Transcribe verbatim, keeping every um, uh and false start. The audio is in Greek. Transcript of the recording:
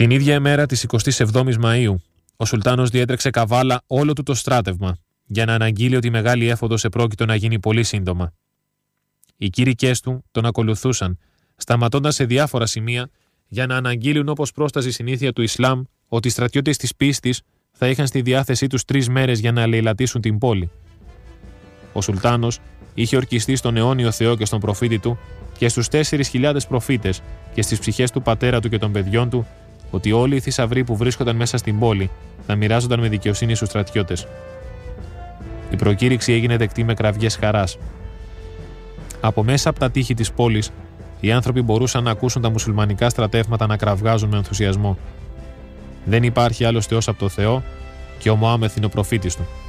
Την ίδια ημέρα της εικοστής εβδόμης Μαΐου, ο Σουλτάνος διέτρεξε καβάλα όλο του το στράτευμα για να αναγγείλει ότι η μεγάλη έφοδος επρόκειτο να γίνει πολύ σύντομα. Οι κήρυκές του τον ακολουθούσαν, σταματώντας σε διάφορα σημεία για να αναγγείλουν, όπως πρόσταζε η συνήθεια του Ισλάμ, ότι οι στρατιώτες της πίστης θα είχαν στη διάθεσή τους τρεις μέρες για να αλληλατήσουν την πόλη. Ο Σουλτάνος είχε ορκιστεί στον αιώνιο Θεό και στον προφήτη του και στους τέσσερις χιλιάδες προφήτες και στις ψυχές του πατέρα του και των παιδιών του ότι όλοι οι θησαυροί που βρίσκονταν μέσα στην πόλη θα μοιράζονταν με δικαιοσύνη στους στρατιώτες. Η προκήρυξη έγινε δεκτή με κραυγές χαράς. Από μέσα από τα τείχη της πόλης, οι άνθρωποι μπορούσαν να ακούσουν τα μουσουλμανικά στρατεύματα να κραυγάζουν με ενθουσιασμό. Δεν υπάρχει άλλος Θεός από το Θεό και ο Μωάμεθ είναι ο προφήτης του.